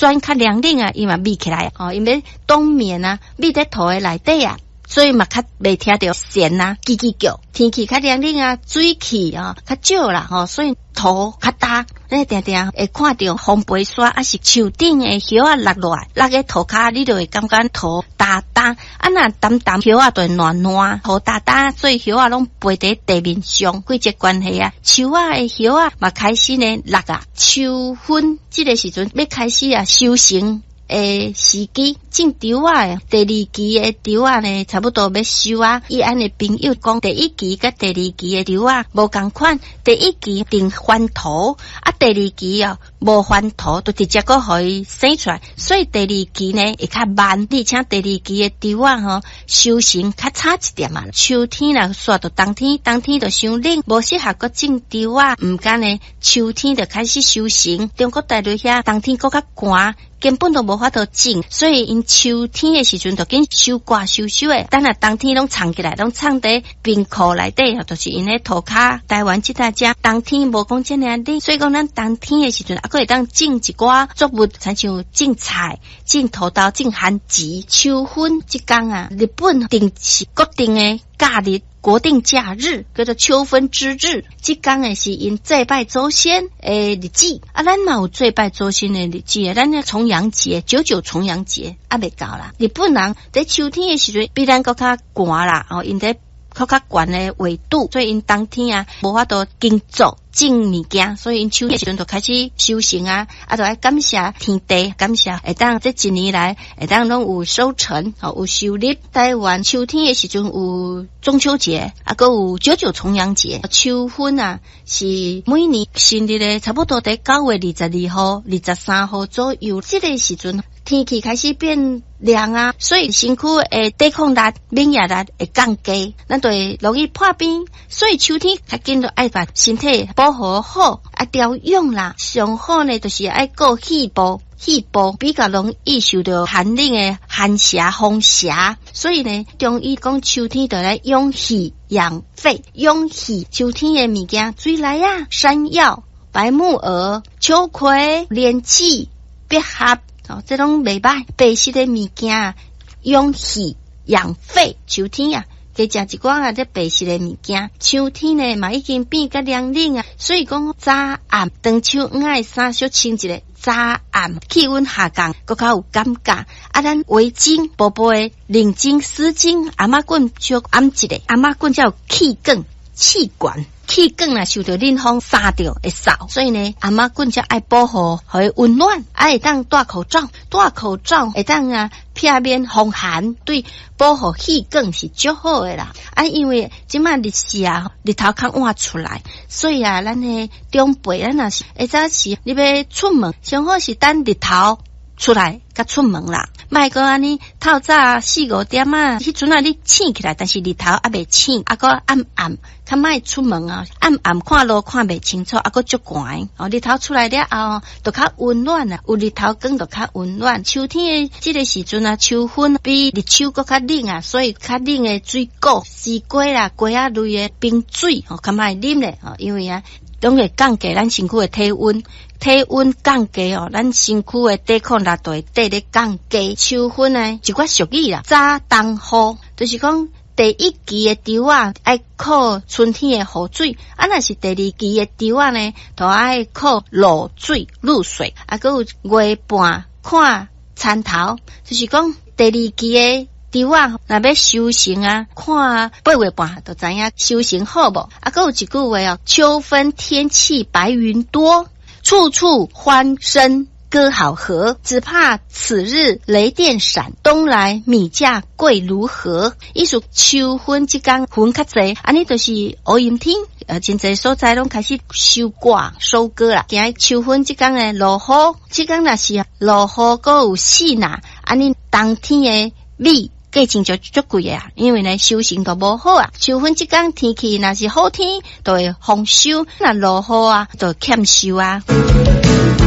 转较凉冷啊，伊嘛密起来哦，因为冬眠啊，密在土的内底啊。所以嘛，较袂听到弦啊、叽叽叫。天气较凉冷啊，水气啊较少啦，所以土较大。你定定会看到风飞沙，还是树顶的叶啊落落来，落个土骹，你就会感觉土大大。啊，那淡淡叶啊，就会软软，土大大，所以叶啊拢飞在地面上，几只关系啊。树啊的叶啊，嘛开始呢落啊。秋分这个时阵要开始啊收成。时机种稻啊，第二期的稻啊呢，差不多要收啊。伊安的朋友讲，第一期甲第二期的稻啊无共款，第一期定翻土啊，第二期啊无翻土，就直接个可以生出来。所以第二期呢会较慢，而且第二期的稻啊收成较差一点嘛。秋天啦，煞到冬天，冬天就伤冷，无适合个种稻啊。唔敢呢，秋天就开始收成。中国大陆遐冬天个较寒。根本都无法度种，所以因秋天的时阵就紧收挂收的，等下冬天拢藏起来，拢藏在冰库内底，就是因咧土骹。台湾即大家冬天无讲遮尔冷，所以讲咱冬天的时阵，还会当种一寡作物，亲像种菜、种土豆、种番薯。秋分即天啊，日本定是固定的假日。国定假日叫做秋分之日，这天的是因祭拜祖先的日子啊，咱嘛有祭拜祖先的日子啊，咱的重阳节，99重阳节啊未到啦。日本人在秋天的时阵比咱更较寒啦，因在较悬的纬度，所以因冬天啊无法度耕作种物件，所以因秋天时阵就开始收成啊，就要感谢天地，感谢会当这一年来会当拢有收成，有收入。台湾秋天的时阵有中秋节，还有99重阳节。秋分啊是每年新历的差不多在9月22号、23号左右，这个时阵天气开始变凉啊，所以身躯的抵抗力、免疫力会降低，咱就会容易破病。所以秋天较紧就爱把身体保护好，调养啦。上好呢，就是爱顾肺部。肺部比较容易受到寒冷的寒邪、风邪，所以呢，中医讲秋天就来养肺、养肺、养肺。秋天的物件，水来啊，山药、白木耳、秋葵、莲子、百合。这种袂歹，白色的物件养肺养肺。秋天啊，加食一寡这白色的物件。秋天呢嘛已经变较凉冷啊，所以讲早暗当秋爱衫小穿一下，早暗气温下降，更较有感觉。咱围巾、薄薄的领巾、丝巾、阿妈棍小按一下，阿妈棍才有气管、气管。气管啊受到冷风杀掉会扫，所以呢，阿妈棍才爱保护，互伊温暖，会当戴口罩，戴口罩会当啊避免风寒，对保护气管是最好的啦。因为即摆日时啊，日头较晚出来，所以啊，咱的长辈咱若是会早时你要出门，上好是等日头出来甲出门啦，莫个安尼透早4、5点啊，迄阵啊你醒起来，但是日头还未醒，个暗暗，较莫出门啊，暗暗看路看袂清楚，个足寒日头出来了后，就较温暖啊，有日头光就较温暖。秋天的这个时阵啊，秋分比日秋搁较冷啊，所以较冷的水果、西瓜啦、瓜仔类的冰水较莫啉咧因为啊，拢会降低咱身躯的体温。体温降低咱身躯的抵抗力就会得咧降低。秋分呢，一寡俗语啦，早冬雨，就是讲第一期的稻啊，爱靠春天的雨水；若是第二期的稻啊呢，就爱靠露水、露水。还有月半看田头，就是讲第二期的稻啊，若要收成啊，看8月半就知影收成好无。还有一句话秋分天气白云多。处处欢声歌好和，只怕此日雷电闪，东来米价贵如何？意思秋分这天云较济，安尼就是乌阴天，真济所在拢开始收挂收割啦。今秋分这天的落雨，这天若是落雨搁有死啦，安尼冬天的米价钱就足贵啊，因为呢收成都无好啊。秋分这天天气若是好天，就会丰收；那落雨啊，就欠收啊。